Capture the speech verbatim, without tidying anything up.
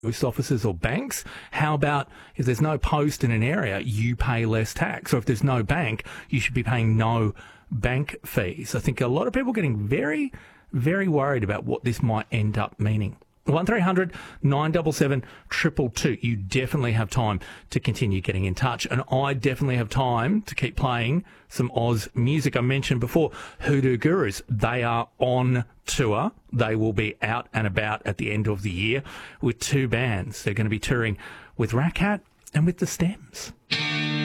post offices or banks. How about if there's no post in an area, you pay less tax? Or if there's no bank, you should be paying no bank fees. I think a lot of people are getting very, very worried about what this might end up meaning. one three hundred nine seven seven two two two. You definitely have time to continue getting in touch. And I definitely have time to keep playing some Oz music. I mentioned before, Hoodoo Gurus. They are on tour. They will be out and about at the end of the year with two bands. They're going to be touring with Rat Cat and with the Stems.